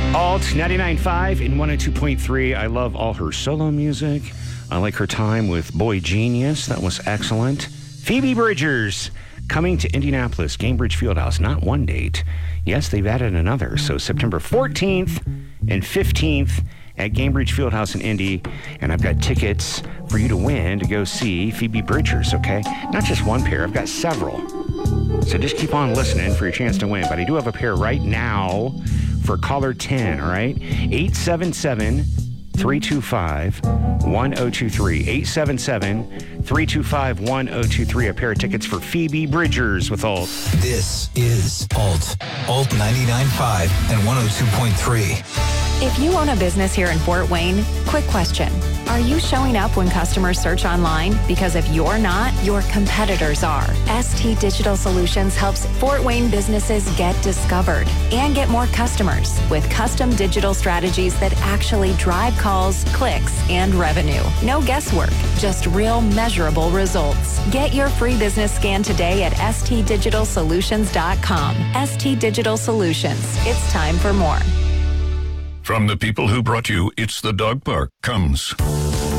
Alt 99.5 and 102.3. I love all her solo music. I like her time with Boy Genius. That was excellent. Phoebe Bridgers coming to Indianapolis, Gainbridge Fieldhouse. Not one date. Yes, they've added another. So September 14th and 15th at Gainbridge Fieldhouse in Indy. And I've got tickets for you to win to go see Phoebe Bridgers, okay? Not just one pair. I've got several. So just keep on listening for your chance to win. But I do have a pair right now for caller 10, all right? 877-325-1023. 877-325-1023. A pair of tickets for Phoebe Bridgers with Alt. This is Alt 99.5 and 102.3. If you own a business here in Fort Wayne, quick question. Are you showing up when customers search online? Because if you're not, your competitors are. ST Digital Solutions helps Fort Wayne businesses get discovered and get more customers with custom digital strategies that actually drive calls, clicks, and revenue. No guesswork, just real measurable results. Get your free business scan today at stdigitalsolutions.com. ST Digital Solutions. It's time for more. From the people who brought you It's the Dog Park comes